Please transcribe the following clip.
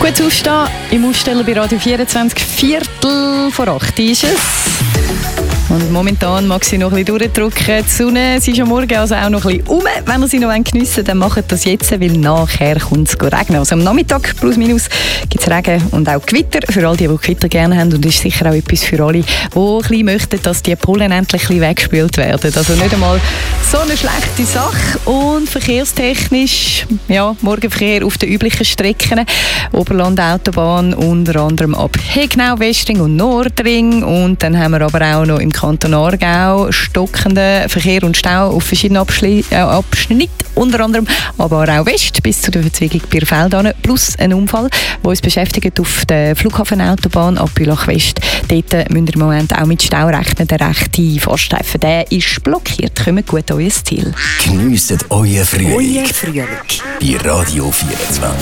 Gut aufstehen im Aufsteller bei Radio 24, 7:15 ist es. Und momentan mag sie noch ein bisschen durchdrücken. Die Sonne, sie ist am Morgen also auch noch ein bisschen rum. Wenn ihr sie noch geniessen wollt, dann macht das jetzt, weil nachher kommt es regnen. Also am Nachmittag, plus minus, gibt es Regen und auch Gewitter. Für all die Gewitter gerne haben. Und das ist sicher auch etwas für alle, die ein bisschen möchten, dass die Pollen endlich ein bisschen weggespült werden. Also nicht einmal so eine schlechte Sache. Und verkehrstechnisch, ja, Morgenverkehr auf den üblichen Strecken. Oberland-Autobahn, unter anderem ab Hegnau, Westring und Nordring. Und dann haben wir aber auch noch im Kanton Aargau stockenden Verkehr und Stau auf verschiedenen Abschnitten, unter anderem aber auch West bis zu der Verzweigung Bierfelden, plus ein Unfall, der uns beschäftigt auf der Flughafenautobahn ab Bülach West. Dort müsst ihr im Moment auch mit Stau rechnen. Der rechte Fahrstreifen, der ist blockiert. Kommt gut an euer Ziel. Geniesst euren Frühling. Bei Radio 24.